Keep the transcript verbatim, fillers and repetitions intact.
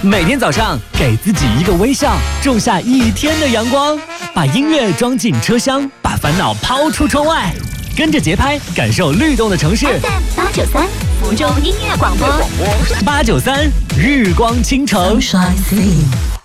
每天早上给自己一个微笑，种下一天的阳光。把音乐装进车厢，把烦恼抛出窗外。跟着节拍，感受律动的城市。 F M 八九三，福州音乐广播。 八九三，日光倾城。 Sunshine Theme。